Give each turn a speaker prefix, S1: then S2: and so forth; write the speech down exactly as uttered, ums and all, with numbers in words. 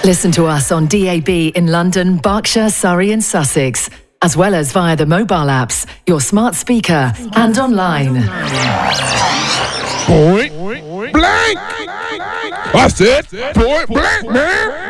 S1: Listen to us on D A B in London, Berkshire, Surrey and Sussex, as well as via the mobile apps, your smart speaker and online.
S2: Point blank! I said point blank, man!